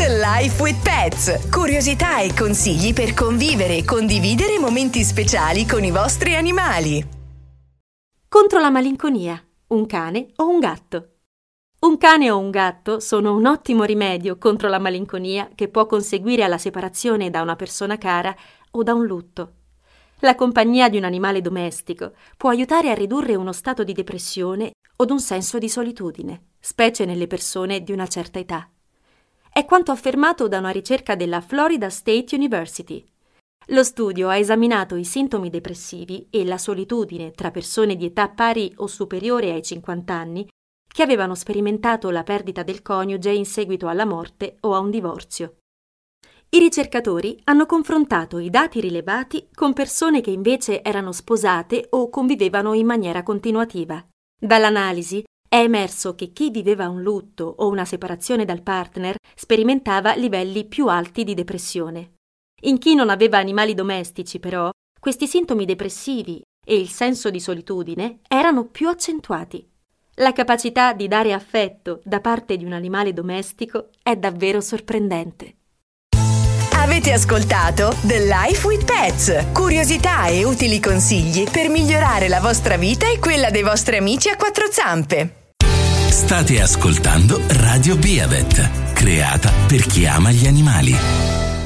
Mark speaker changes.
Speaker 1: The Life with Pets. Curiosità e consigli per convivere e condividere momenti speciali con i vostri animali.
Speaker 2: Contro la malinconia, un cane o un gatto? Un cane o un gatto sono un ottimo rimedio contro la malinconia che può conseguire alla separazione da una persona cara o da un lutto. La compagnia di un animale domestico può aiutare a ridurre uno stato di depressione o un senso di solitudine, specie nelle persone di una certa età. È quanto affermato da una ricerca della Florida State University. Lo studio ha esaminato i sintomi depressivi e la solitudine tra persone di età pari o superiore ai 50 anni che avevano sperimentato la perdita del coniuge in seguito alla morte o a un divorzio. I ricercatori hanno confrontato i dati rilevati con persone che invece erano sposate o convivevano in maniera continuativa. Dall'analisi è emerso che chi viveva un lutto o una separazione dal partner sperimentava livelli più alti di depressione. In chi non aveva animali domestici, però, questi sintomi depressivi e il senso di solitudine erano più accentuati. La capacità di dare affetto da parte di un animale domestico è davvero sorprendente.
Speaker 1: Avete ascoltato The Life with Pets. Curiosità e utili consigli per migliorare la vostra vita e quella dei vostri amici a quattro zampe.
Speaker 3: State ascoltando Radio Beavet, creata per chi ama gli animali.